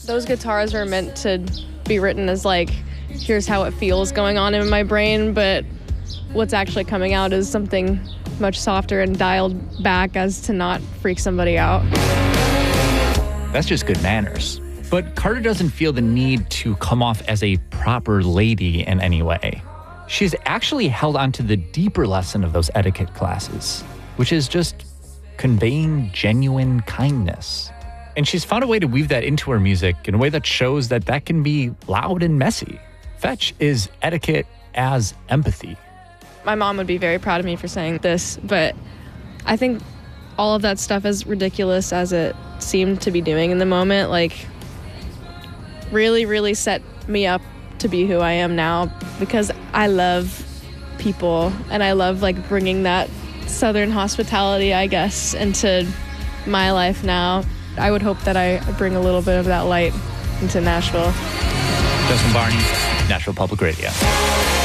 Those guitars are meant to be written as like, here's how it feels going on in my brain, but what's actually coming out is something much softer and dialed back as to not freak somebody out. That's just good manners. But Carter doesn't feel the need to come off as a proper lady in any way. She's actually held on to the deeper lesson of those etiquette classes, which is just conveying genuine kindness. And she's found a way to weave that into her music in a way that shows that that can be loud and messy. Fetch is etiquette as empathy. My mom would be very proud of me for saying this, but I think all of that stuff, as ridiculous as it seemed to be doing in the moment, like really, really set me up to be who I am now, because I love people and I love like bringing that Southern hospitality, I guess, into my life now. I would hope that I bring a little bit of that light into Nashville. Justin Barney, Nashville Public Radio.